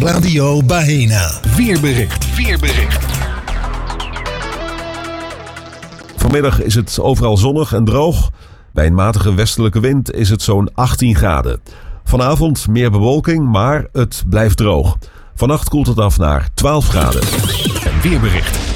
Radio Baena. Weerbericht. Vanmiddag is het overal zonnig en droog. Bij een matige westelijke wind is het zo'n 18 graden. Vanavond meer bewolking, maar het blijft droog. Vannacht koelt het af naar 12 graden. Weerbericht.